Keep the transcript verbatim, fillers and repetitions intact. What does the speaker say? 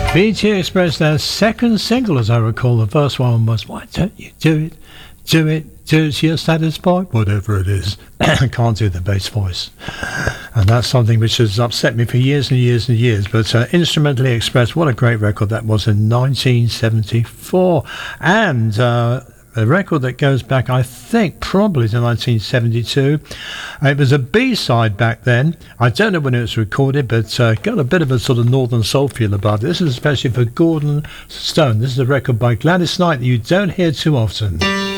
B T Express, their second single, as I recall. The first one was, why don't you do it, do it, do it till you're satisfied, whatever it is. I can't do the bass voice. And that's something which has upset me for years and years and years. But uh, Instrumentally Expressed, what a great record that was in nineteen seventy-four. And uh, a record that goes back, I think, probably to nineteen seventy-two. It was a B-side back then. I don't know when it was recorded, but uh, got a bit of a sort of northern soul feel about it. This is especially for Gordon Stone. This is a record by Gladys Knight that you don't hear too often.